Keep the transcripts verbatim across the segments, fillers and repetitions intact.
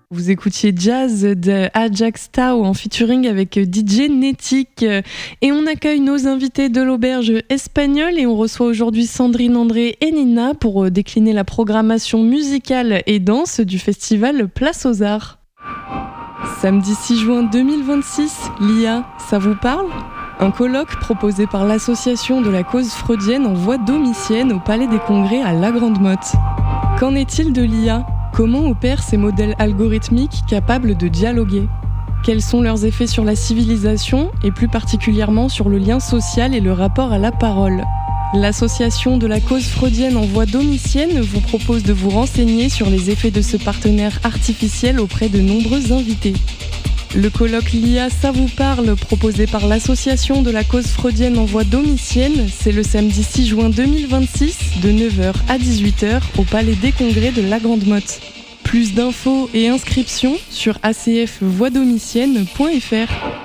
Vous écoutiez Jazz de Ajax Tao en featuring avec D J Netic. Et on accueille nos invités de l'auberge espagnole et on reçoit aujourd'hui Sandrine André et Nina pour décliner la programmation musicale et danse du festival Place aux Arts. Samedi six juin deux mille vingt-six, l'I A, ça vous parle ? Un colloque proposé par l'association de la cause freudienne en voie domitienne au Palais des Congrès à La Grande-Motte. Qu'en est-il de l'I A ? Comment opèrent ces modèles algorithmiques capables de dialoguer ? Quels sont leurs effets sur la civilisation et plus particulièrement sur le lien social et le rapport à la parole ? L'association de la cause freudienne en voie domitienne vous propose de vous renseigner sur les effets de ce partenaire artificiel auprès de nombreux invités. Le colloque L'I A, ça vous parle, proposé par l'association de la cause freudienne en voie domitienne, c'est le samedi six juin deux mille vingt-six, de neuf heures à dix-huit heures, au Palais des Congrès de La Grande-Motte. Plus d'infos et inscriptions sur a c f voie domitienne point f r.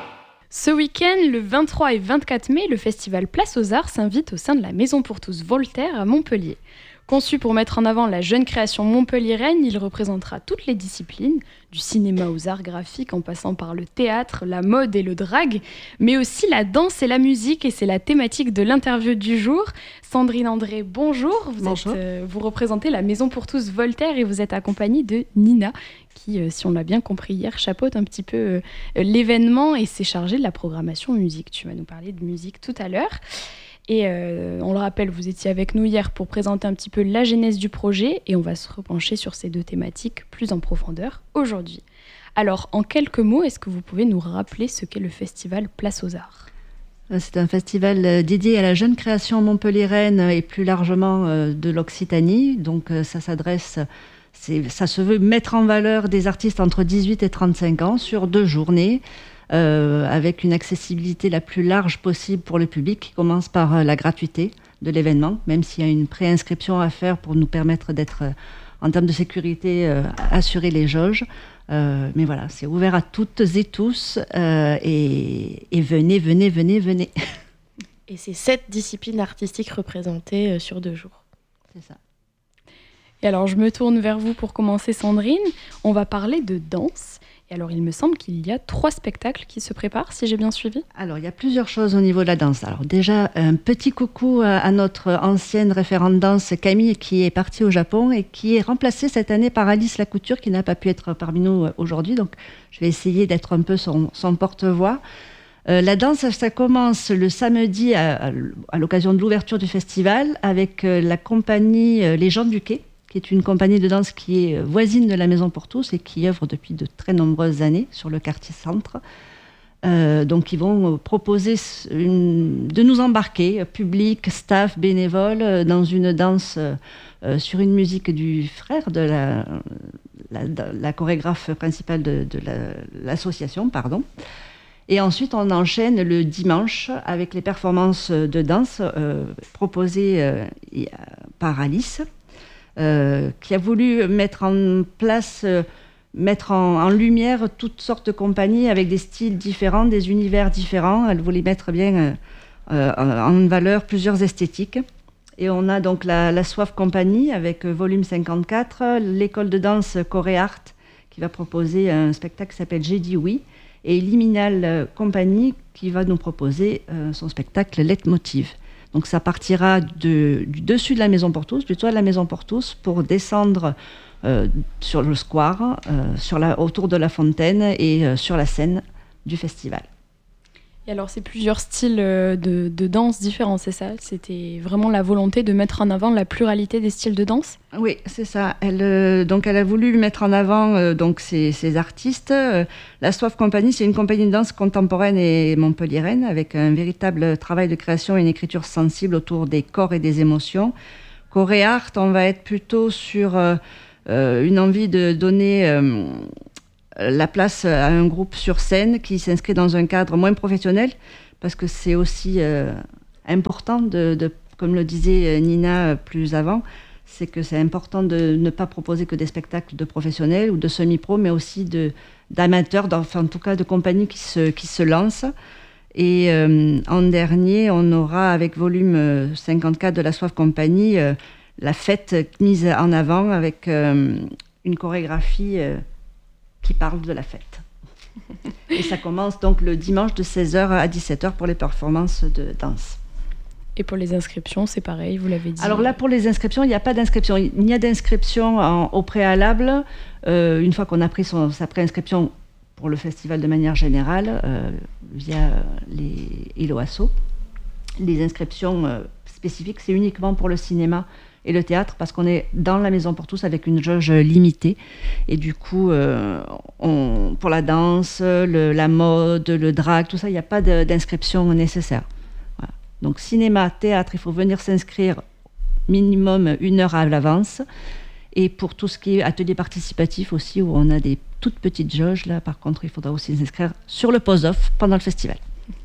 Ce week-end, le vingt-trois et vingt-quatre mai, le festival Place aux Arts s'invite au sein de la Maison pour tous Voltaire à Montpellier. Conçu pour mettre en avant la jeune création montpelliéraine, il représentera toutes les disciplines, du cinéma aux arts graphiques en passant par le théâtre, la mode et le drag, mais aussi la danse et la musique, et c'est la thématique de l'interview du jour. Sandrine André, bonjour. Vous, bonjour. Êtes, euh, vous représentez la Maison pour tous Voltaire et vous êtes accompagnée de Nina, qui, euh, si on l'a bien compris hier, chapeaute un petit peu euh, l'événement et s'est chargée de la programmation musique. Tu vas nous parler de musique tout à l'heure. Et euh, on le rappelle, vous étiez avec nous hier pour présenter un petit peu la genèse du projet et on va se repencher sur ces deux thématiques plus en profondeur aujourd'hui. Alors, en quelques mots, est-ce que vous pouvez nous rappeler ce qu'est le festival Place aux Arts ? C'est un festival dédié à la jeune création montpelliéraine et plus largement de l'Occitanie. Donc ça s'adresse, c'est, ça se veut mettre en valeur des artistes entre dix-huit et trente-cinq ans sur deux journées. Euh, avec une accessibilité la plus large possible pour le public, qui commence par euh, la gratuité de l'événement, même s'il y a une préinscription à faire pour nous permettre d'être, euh, en termes de sécurité, euh, assurer les jauges. Euh, mais voilà, c'est ouvert à toutes et tous, euh, et, et venez, venez, venez, venez. Et c'est sept disciplines artistiques représentées euh, sur deux jours. C'est ça. Et alors, je me tourne vers vous pour commencer, Sandrine. On va parler de danse. Et alors, il me semble qu'il y a trois spectacles qui se préparent, si j'ai bien suivi. Alors, il y a plusieurs choses au niveau de la danse. Alors déjà, un petit coucou à notre ancienne référente danse, Camille, qui est partie au Japon et qui est remplacée cette année par Alice Lacouture, qui n'a pas pu être parmi nous aujourd'hui. Donc, je vais essayer d'être un peu son, son porte-voix. Euh, la danse, ça commence le samedi à, à l'occasion de l'ouverture du festival avec la compagnie Les Gens du Quai, qui est une compagnie de danse qui est voisine de la Maison pour tous et qui œuvre depuis de très nombreuses années sur le quartier centre. Euh, donc, ils vont proposer une, de nous embarquer, public, staff, bénévoles, dans une danse euh, sur une musique du frère de la, la, de la chorégraphe principale de, de la, l'association, pardon. Et ensuite, on enchaîne le dimanche avec les performances de danse euh, proposées euh, par Alice. Euh, qui a voulu mettre en place, euh, mettre en, en lumière toutes sortes de compagnies avec des styles différents, des univers différents. Elle voulait mettre bien euh, euh, en valeur plusieurs esthétiques. Et on a donc la, la Soif Compagnie avec euh, volume cinquante-quatre, l'école de danse Corée Art qui va proposer un spectacle qui s'appelle J'ai dit oui, et Liminal Compagnie qui va nous proposer euh, son spectacle Leitmotiv. Donc ça partira de, du dessus de la Maison pour tous, du toit de la Maison pour tous, pour descendre euh, sur le square, euh, sur la, autour de la fontaine et euh, sur la scène du festival. Et alors, c'est plusieurs styles de, de danse différents, c'est ça ? C'était vraiment la volonté de mettre en avant la pluralité des styles de danse ? Oui, c'est ça. Elle, euh, donc, elle a voulu mettre en avant euh, donc, ces, ces artistes. Euh, la Soif Compagnie, c'est une compagnie de danse contemporaine et montpelliéraine avec un véritable travail de création et une écriture sensible autour des corps et des émotions. Corée Art, on va être plutôt sur euh, euh, une envie de donner... Euh, la place à un groupe sur scène qui s'inscrit dans un cadre moins professionnel, parce que c'est aussi euh, important, de, de, comme le disait Nina plus avant, c'est que c'est important de ne pas proposer que des spectacles de professionnels ou de semi-pro, mais aussi de, d'amateurs, enfin, en tout cas de compagnies qui se, qui se lancent. Et euh, en dernier, on aura avec volume cinquante-quatre de la Soif Compagnie euh, la fête mise en avant avec euh, une chorégraphie... Euh, qui parle de la fête. Et ça commence donc le dimanche de seize heures à dix-sept heures pour les performances de danse. Et pour les inscriptions, c'est pareil, vous l'avez dit. Alors là, pour les inscriptions, il n'y a pas d'inscription. Il n'y a d'inscription en, au préalable. Euh, une fois qu'on a pris son, sa préinscription pour le festival de manière générale, euh, via les Iloasso. Les inscriptions euh, spécifiques, c'est uniquement pour le cinéma et le théâtre, parce qu'on est dans la Maison pour tous avec une jauge limitée. Et du coup, euh, on, pour la danse, le, la mode, le drag, tout ça, il n'y a pas de, d'inscription nécessaire. Voilà. Donc cinéma, théâtre, il faut venir s'inscrire minimum une heure à l'avance. Et pour tout ce qui est atelier participatif aussi, où on a des toutes petites jauges, là, par contre, il faudra aussi s'inscrire sur le pause-off pendant le festival.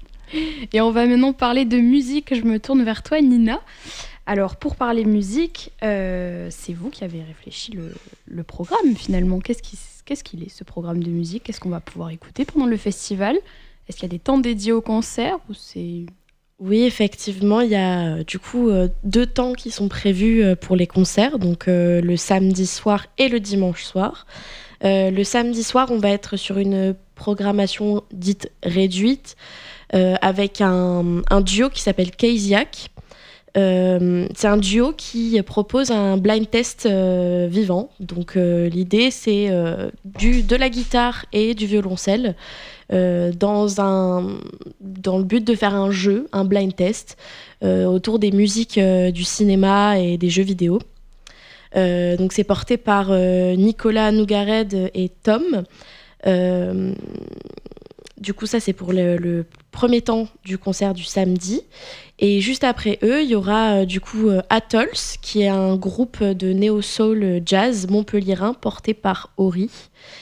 Et on va maintenant parler de musique. Je me tourne vers toi, Nina. Alors, pour parler musique, euh, c'est vous qui avez réfléchi le, le programme, finalement. Qu'est-ce, qui, qu'est-ce qu'il est, ce programme de musique ? Qu'est-ce qu'on va pouvoir écouter pendant le festival ? Est-ce qu'il y a des temps dédiés au concert ou c'est... Oui, effectivement, il y a euh, du coup euh, deux temps qui sont prévus euh, pour les concerts, donc euh, le samedi soir et le dimanche soir. Euh, le samedi soir, on va être sur une programmation dite réduite, euh, avec un, un duo qui s'appelle Keisiak. Euh, c'est un duo qui propose un blind test euh, vivant. Donc euh, l'idée, c'est euh, du, de la guitare et du violoncelle euh, dans, un, dans le but de faire un jeu, un blind test, euh, autour des musiques euh, du cinéma et des jeux vidéo. Euh, donc c'est porté par euh, Nicolas Nougared et Tom. Euh, du coup, ça, c'est pour le, le premier temps du concert du samedi. Et juste après eux, il y aura euh, du coup euh, Atolls, qui est un groupe de néo-soul jazz montpelliérain porté par Ori,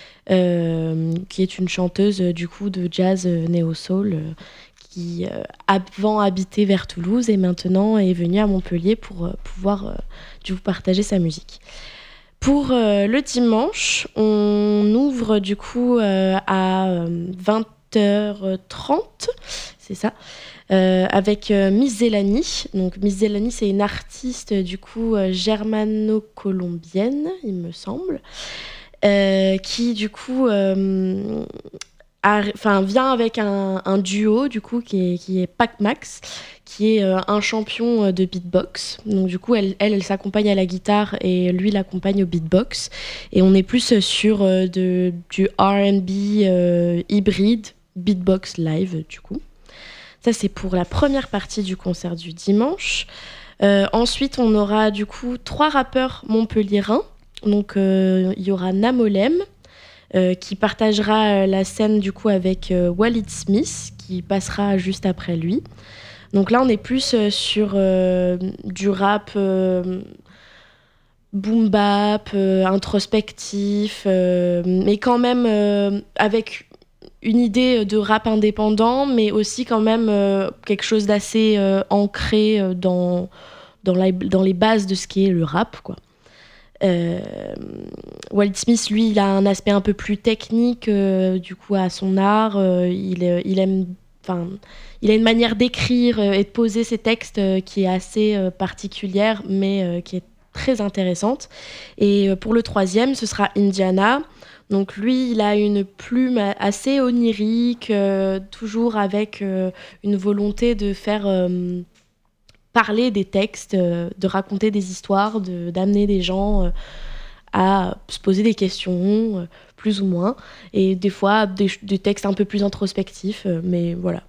euh, qui est une chanteuse euh, du coup de jazz euh, néo-soul euh, qui euh, avant habitait vers Toulouse et maintenant est venue à Montpellier pour euh, pouvoir euh, du coup partager sa musique. Pour euh, le dimanche, on ouvre du coup euh, à euh, vingt heures trente, c'est ça. Euh, avec euh, Miss Zelani. Donc Miss Zelani, c'est une artiste euh, du coup euh, germano-colombienne, il me semble, euh, qui du coup euh, a, vient avec un, un duo du coup qui est, qui est Pac Max, qui est euh, un champion de beatbox. Donc du coup, elle, elle, elle s'accompagne à la guitare et lui l'accompagne au beatbox. Et on est plus sur euh, de, du R and B euh, hybride, beatbox live du coup. Ça, c'est pour la première partie du concert du dimanche. Euh, ensuite, on aura du coup trois rappeurs montpelliérains. Donc, euh, il y aura Namolem, euh, qui partagera la scène du coup avec euh, Walid Smith, qui passera juste après lui. Donc là, on est plus euh, sur euh, du rap euh, boom bap, euh, introspectif, euh, mais quand même euh, avec une idée de rap indépendant, mais aussi quand même euh, quelque chose d'assez euh, ancré euh, dans, dans, la, dans les bases de ce qui est le rap, quoi. Euh, Walid Smith, lui, il a un aspect un peu plus technique euh, du coup à son art. Euh, il, il aime, enfin, il a une manière d'écrire et de poser ses textes euh, qui est assez euh, particulière, mais euh, qui est très intéressante. Et euh, pour le troisième, ce sera Indiana. Donc lui, il a une plume assez onirique, euh, toujours avec euh, une volonté de faire euh, parler des textes, euh, de raconter des histoires, de, d'amener des gens euh, à se poser des questions, euh, plus ou moins, et des fois des, des textes un peu plus introspectifs, euh, mais voilà.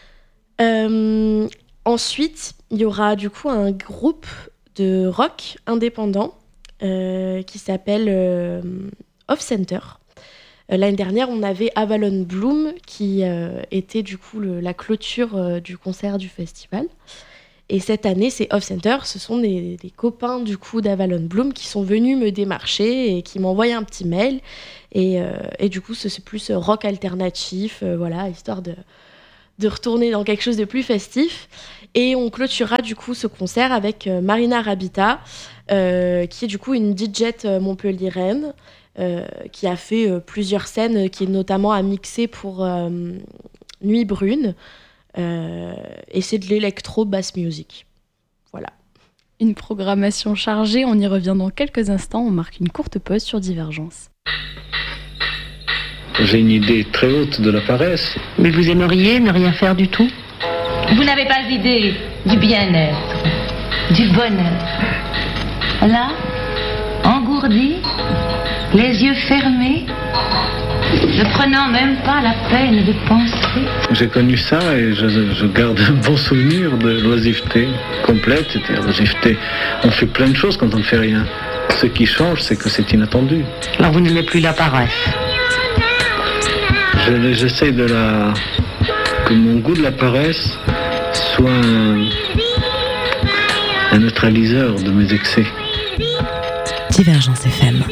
Euh, ensuite, il y aura du coup un groupe de rock indépendant euh, qui s'appelle... Euh, Off Center. Euh, l'année dernière, on avait Avalon Bloom qui euh, était du coup le, la clôture euh, du concert du festival. Et cette année, c'est Off Center. Ce sont des, des copains du coup d'Avalon Bloom qui sont venus me démarcher et qui m'ont envoyé un petit mail. Et, euh, et du coup, c'est, c'est plus rock alternatif, euh, voilà, histoire de, de retourner dans quelque chose de plus festif. Et on clôturera du coup ce concert avec euh, Marina Rabita, euh, qui est du coup une D J euh, montpelliéraine, Euh, qui a fait euh, plusieurs scènes, qui notamment a mixé pour euh, Nuit Brune, euh, et c'est de l'électro bass music. Voilà. Une programmation chargée, on y revient dans quelques instants, on marque une courte pause sur Divergence. j'ai une idée très haute de la paresse. Mais vous aimeriez ne rien faire du tout? Vous n'avez pas idée du bien-être, du bonheur. Là, engourdi, les yeux fermés, ne prenant même pas la peine de penser. J'ai connu ça et je, je garde un bon souvenir de l'oisiveté complète. C'était l'oisiveté. On fait plein de choses quand on ne fait rien. Ce qui change, c'est que c'est inattendu. Alors vous n'aimez plus la paresse? Je, j'essaie de la... que mon goût de la paresse soit un, un neutraliseur de mes excès. Divergence F M.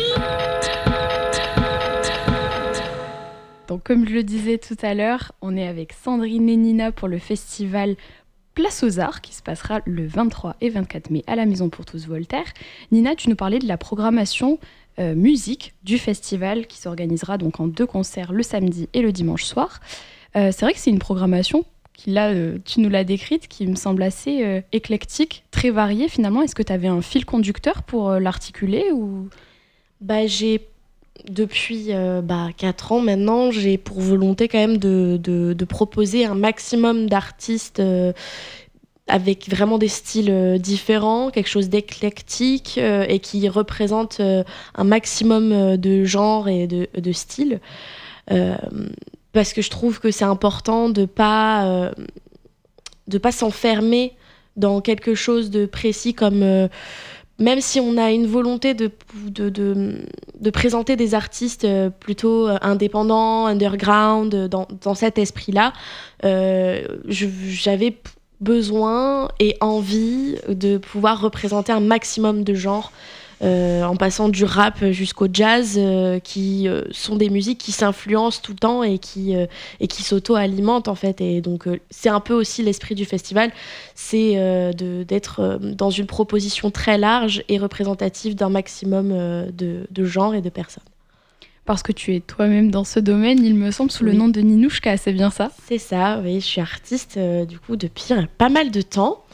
Donc, comme je le disais tout à l'heure, on est avec Sandrine et Nina pour le festival Place aux Arts qui se passera le vingt-trois et vingt-quatre mai à la Maison pour tous Voltaire. Nina, tu nous parlais de la programmation euh, musique du festival qui s'organisera donc en deux concerts le samedi et le dimanche soir. Euh, c'est vrai que c'est une programmation qui, là, euh, tu nous l'as décrite, qui me semble assez euh, éclectique, très variée finalement. Est-ce que tu avais un fil conducteur pour euh, l'articuler ou... Bah, j'ai Depuis euh, bah, quatre ans maintenant, j'ai pour volonté quand même de, de, de proposer un maximum d'artistes euh, avec vraiment des styles euh, différents, quelque chose d'éclectique euh, et qui représente euh, un maximum euh, de genres et de, de styles. Euh, parce que je trouve que c'est important de pas, euh, de pas s'enfermer dans quelque chose de précis comme... Euh, Même si on a une volonté de, de, de, de présenter des artistes plutôt indépendants, underground, dans, dans cet esprit-là, euh, je, j'avais besoin et envie de pouvoir représenter un maximum de genres, euh, en passant du rap jusqu'au jazz, euh, qui euh, sont des musiques qui s'influencent tout le temps et qui, euh, et qui s'auto-alimentent en fait. Et donc euh, c'est un peu aussi l'esprit du festival, c'est euh, de, d'être euh, dans une proposition très large et représentative d'un maximum euh, de, de genres et de personnes. Parce que tu es toi-même dans ce domaine, il me semble, sous oui. le nom de Ninouchka, c'est bien ça? C'est ça, oui, je suis artiste euh, du coup depuis pas mal de temps.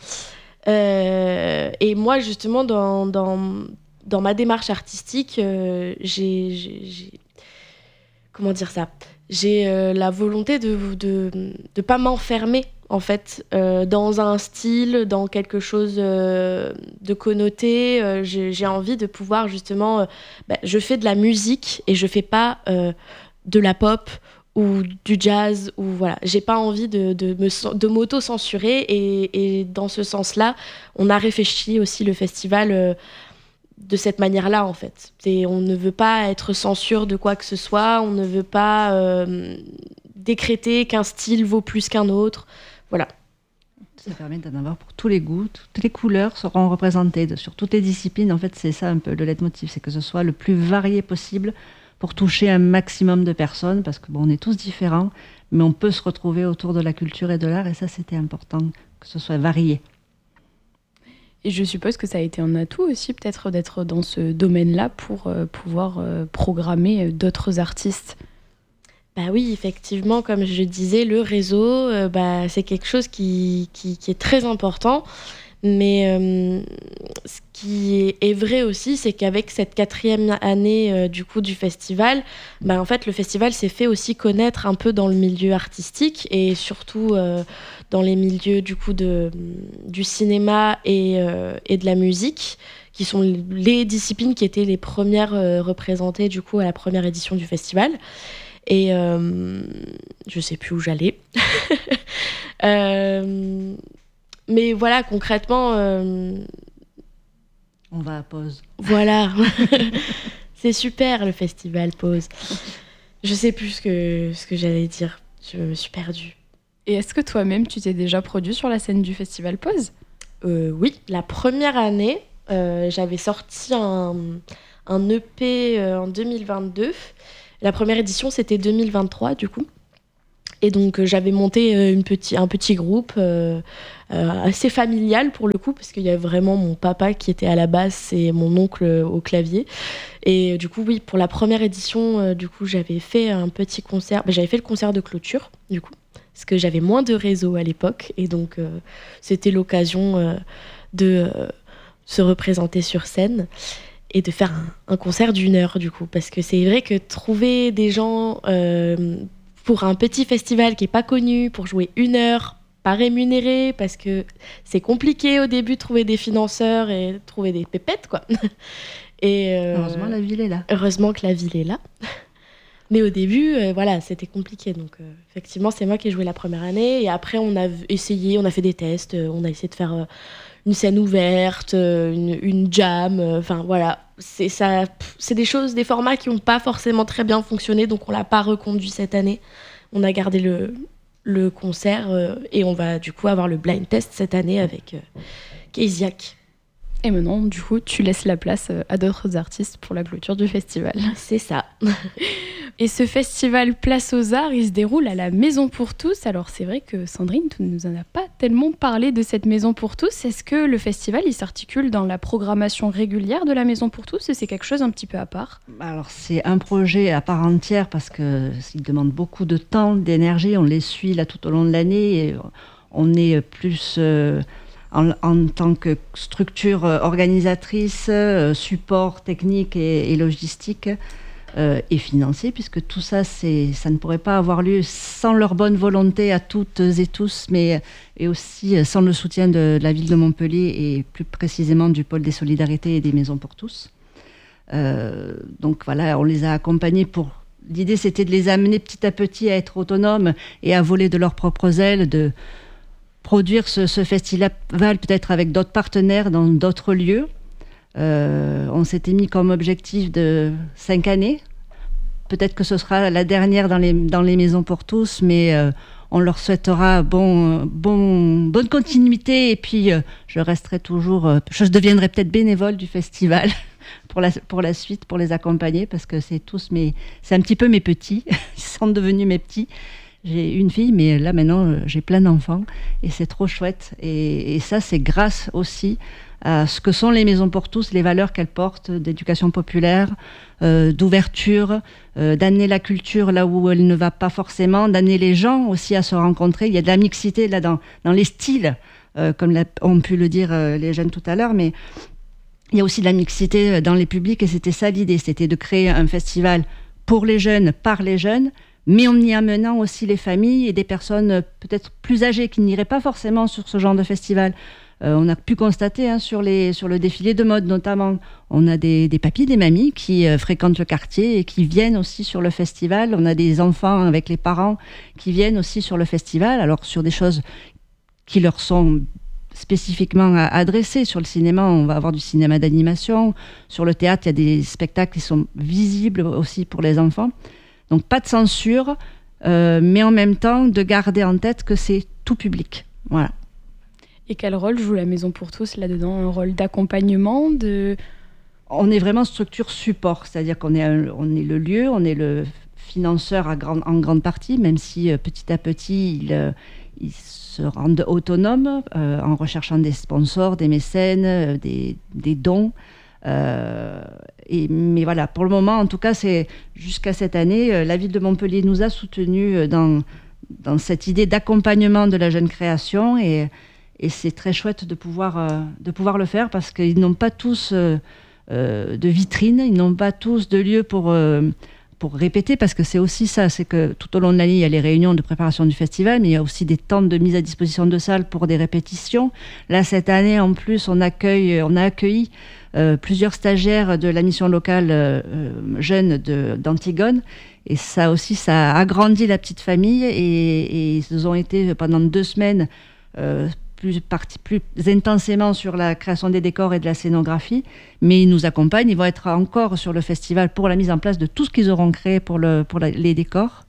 Euh, et moi justement dans... dans Dans ma démarche artistique, euh, j'ai, j'ai, j'ai... Comment dire ça ? J'ai euh, la volonté de ne de, de pas m'enfermer, en fait, euh, dans un style, dans quelque chose euh, de connoté. Euh, j'ai, j'ai envie de pouvoir, justement... Euh, bah, je fais de la musique et je fais pas euh, de la pop ou du jazz. Ou, voilà. J'ai pas envie de, de, me, de m'auto-censurer. Et, et dans ce sens-là, on a réfléchi aussi le festival... Euh, de cette manière-là, en fait. C'est, on ne veut pas être censure de quoi que ce soit, on ne veut pas euh, décréter qu'un style vaut plus qu'un autre. Voilà. Ça permet d'en avoir pour tous les goûts, toutes les couleurs seront représentées sur toutes les disciplines. En fait, c'est ça un peu le leitmotiv, c'est que ce soit le plus varié possible pour toucher un maximum de personnes, parce que bon, on est tous différents, mais on peut se retrouver autour de la culture et de l'art, et ça, c'était important, que ce soit varié. Et je suppose que ça a été un atout aussi, peut-être, d'être dans ce domaine-là pour euh, pouvoir euh, programmer d'autres artistes. Bah oui, effectivement, comme je disais, le réseau, euh, bah, c'est quelque chose qui, qui, qui est très important. Mais euh, ce qui est vrai aussi, c'est qu'avec cette quatrième année euh, du coup du festival, bah, en fait, le festival s'est fait aussi connaître un peu dans le milieu artistique et surtout euh, dans les milieux du coup de, du cinéma et, euh, et de la musique, qui sont les disciplines qui étaient les premières euh, représentées du coup à la première édition du festival. Et euh, je sais plus où j'allais. euh, Mais voilà, concrètement... Euh... On va à pause. Voilà. C'est super, le festival Pause. Je sais plus ce que, ce que j'allais dire. Je me suis perdue. Et est-ce que toi-même, tu t'es déjà produit sur la scène du festival Pause ? euh, Oui. La première année, euh, j'avais sorti un, un E P euh, en deux mille vingt-deux. La première édition, c'était deux mille vingt-trois, du coup. Et donc, euh, j'avais monté euh, une petit, un petit groupe euh, euh, assez familial, pour le coup, parce qu'il y avait vraiment mon papa qui était à la basse et mon oncle euh, au clavier. Et euh, du coup, oui, pour la première édition, euh, du coup, j'avais fait un petit concert. Ben, j'avais fait le concert de clôture, du coup, parce que j'avais moins de réseau à l'époque. Et donc, euh, c'était l'occasion euh, de euh, se représenter sur scène. et de faire un, un concert d'une heure du coup, parce que c'est vrai que trouver des gens euh, pour un petit festival qui est pas connu, pour jouer une heure, pas rémunéré, parce que c'est compliqué au début de trouver des financeurs et trouver des pépettes quoi. Et euh, heureusement la ville est là. Heureusement que la ville est là. Mais au début, euh, voilà, c'était compliqué. Donc, euh, effectivement, c'est moi qui ai joué la première année. Et après, on a essayé, on a fait des tests. Euh, on a essayé de faire euh, une scène ouverte, euh, une, une jam. Enfin, euh, voilà. C'est, ça, c'est des choses, des formats qui n'ont pas forcément très bien fonctionné. Donc, on ne l'a pas reconduit cette année. On a gardé le, le concert. Euh, et on va, du coup, avoir le blind test cette année avec euh, Keisiak. Et maintenant, du coup, tu laisses la place à d'autres artistes pour la clôture du festival. C'est ça. Et ce festival Place aux Arts, il se déroule à la Maison pour tous. Alors c'est vrai que Sandrine, tu ne nous en as pas tellement parlé de cette Maison pour tous. Est-ce que le festival, il s'articule dans la programmation régulière de la Maison pour tous, et c'est quelque chose un petit peu à part? Alors c'est un projet à part entière parce qu'il demande beaucoup de temps, d'énergie. On les suit là tout au long de l'année et on est plus... Euh, En, en tant que structure organisatrice, euh, support technique et, et logistique euh, et financier, puisque tout ça, c'est, ça ne pourrait pas avoir lieu sans leur bonne volonté à toutes et tous, mais et aussi sans le soutien de, de la ville de Montpellier et plus précisément du pôle des solidarités et des maisons pour tous. Euh, donc voilà, on les a accompagnés pour... L'idée, c'était de les amener petit à petit à être autonomes et à voler de leurs propres ailes, de produire ce, ce festival peut-être avec d'autres partenaires dans d'autres lieux. Euh, on s'était mis comme objectif de cinq années. Peut-être que ce sera la dernière dans les, dans les maisons pour tous, mais euh, on leur souhaitera bon, bon, bonne continuité. Et puis, euh, je resterai toujours... Euh, je deviendrai peut-être bénévole du festival pour la, pour la suite, pour les accompagner, parce que c'est tous mes... C'est un petit peu mes petits. Ils sont devenus mes petits. J'ai une fille, mais là maintenant j'ai plein d'enfants et c'est trop chouette. Et, et ça, c'est grâce aussi à ce que sont les maisons pour tous, les valeurs qu'elles portent d'éducation populaire, euh, d'ouverture, euh, d'amener la culture là où elle ne va pas forcément, d'amener les gens aussi à se rencontrer. Il y a de la mixité là dans, dans les styles, euh, comme l'a, ont pu le dire euh, les jeunes tout à l'heure, mais il y a aussi de la mixité dans les publics et c'était ça l'idée, c'était de créer un festival pour les jeunes, par les jeunes, mais en y amenant aussi les familles et des personnes peut-être plus âgées qui n'iraient pas forcément sur ce genre de festival. Euh, on a pu constater hein, sur, les, sur le défilé de mode notamment, on a des, des papis, des mamies qui euh, fréquentent le quartier et qui viennent aussi sur le festival. On a des enfants avec les parents qui viennent aussi sur le festival, alors sur des choses qui leur sont spécifiquement adressées. Sur le cinéma, on va avoir du cinéma d'animation. Sur le théâtre, il y a des spectacles qui sont visibles aussi pour les enfants. Donc pas de censure, euh, mais en même temps de garder en tête que c'est tout public. Voilà. Et quel rôle joue la Maison pour tous là-dedans? Un rôle d'accompagnement de... On est vraiment structure support, c'est-à-dire qu'on est, un, on est le lieu, on est le financeur à grand, en grande partie, même si euh, petit à petit, ils, euh, ils se rendent autonomes euh, en recherchant des sponsors, des mécènes, euh, des, des dons. Euh, et, mais voilà, pour le moment, en tout cas, c'est jusqu'à cette année, euh, la ville de Montpellier nous a soutenus dans, dans cette idée d'accompagnement de la jeune création et, et c'est très chouette de pouvoir, euh, de pouvoir le faire parce qu'ils n'ont pas tous euh, euh, de vitrine, ils n'ont pas tous de lieu pour, euh, pour répéter parce que c'est aussi ça, c'est que tout au long de l'année, il y a les réunions de préparation du festival, mais il y a aussi des temps de mise à disposition de salles pour des répétitions. Là, cette année, en plus, on, accueille, on a accueilli Euh, plusieurs stagiaires de la mission locale euh, jeune de, d'Antigone et ça aussi ça a agrandi la petite famille et, et ils ont été pendant deux semaines euh, plus, parti, plus intensément sur la création des décors et de la scénographie, mais ils nous accompagnent, ils vont être encore sur le festival pour la mise en place de tout ce qu'ils auront créé pour, le, pour la, les décors.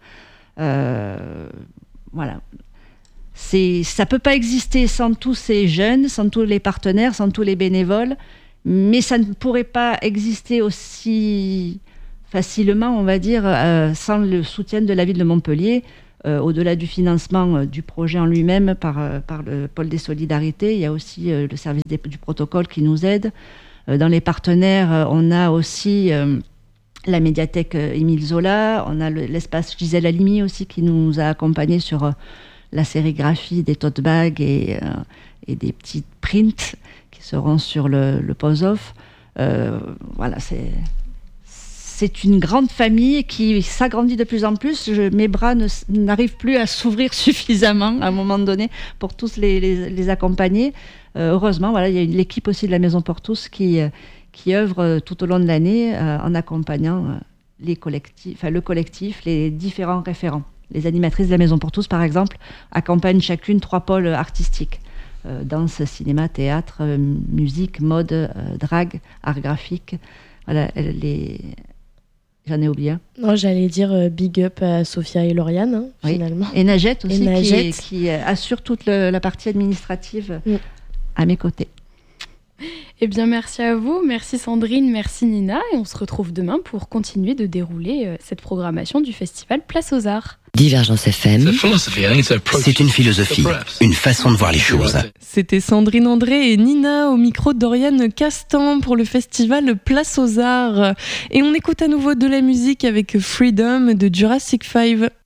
Euh, voilà. C'est, ça ne peut pas exister sans tous ces jeunes, sans tous les partenaires, sans tous les bénévoles. Mais ça ne pourrait pas exister aussi facilement, on va dire, euh, sans le soutien de la ville de Montpellier, euh, au-delà du financement euh, du projet en lui-même par, euh, par le pôle des solidarités. Il y a aussi euh, le service des, du protocole qui nous aide. Euh, dans les partenaires, euh, on a aussi euh, la médiathèque euh, Émile Zola, on a le, l'espace Gisèle Halimi aussi qui nous a accompagnés sur euh, la sérigraphie des tote bags et, euh, et des petits prints qui seront sur le, le pose-off. Euh, voilà, c'est, c'est une grande famille qui s'agrandit de plus en plus. Je, mes bras ne, n'arrivent plus à s'ouvrir suffisamment à un moment donné pour tous les, les, les accompagner. Euh, heureusement, voilà, il y a une, l'équipe aussi de la Maison pour tous qui, qui œuvre tout au long de l'année euh, en accompagnant euh, les collectifs, enfin, le collectif, les différents référents. Les animatrices de la Maison pour tous, par exemple, accompagnent chacune trois pôles artistiques. Euh, danse, cinéma, théâtre, euh, musique, mode, euh, drague, art graphique. Voilà, les... J'en ai oublié un. Non, j'allais dire euh, big up à Sophia et Lauriane, hein, oui. finalement. Et Najette aussi, et Najette. qui, qui assure toute le, la partie administrative mm. à mes côtés. Eh bien, merci à vous, merci Sandrine, merci Nina, et on se retrouve demain pour continuer de dérouler euh, cette programmation du festival Place aux Arts. Divergence F M, c'est une philosophie, une façon de voir les choses. C'était Sandrine André et Nina au micro d'Oriane Castan pour le festival Place aux Arts. Et on écoute à nouveau de la musique avec Freedom de Jurassic five.